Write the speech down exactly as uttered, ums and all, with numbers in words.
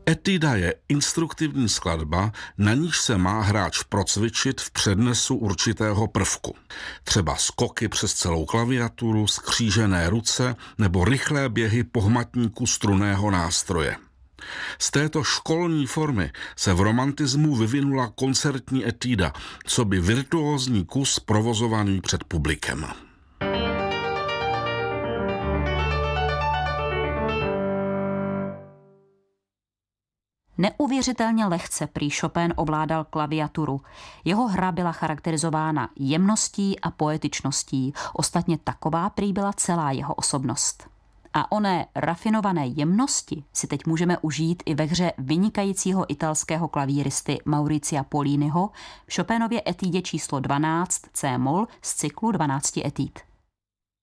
Etuda je instruktivní skladba, na níž se má hráč procvičit v přednesu určitého prvku. Třeba skoky přes celou klaviaturu, skřížené ruce nebo rychlé běhy pohmatníku strunného nástroje. Z této školní formy se v romantismu vyvinula koncertní etuda, coby virtuózní kus provozovaný před publikem. Neuvěřitelně lehce prý Chopin ovládal klaviaturu. Jeho hra byla charakterizována jemností a poetičností, ostatně taková prý byla celá jeho osobnost. A oné rafinované jemnosti si teď můžeme užít i ve hře vynikajícího italského klavíristy Maurizia Polliniho v Chopinově etýdě číslo dvanáct C-moll z cyklu dvanácti etýd.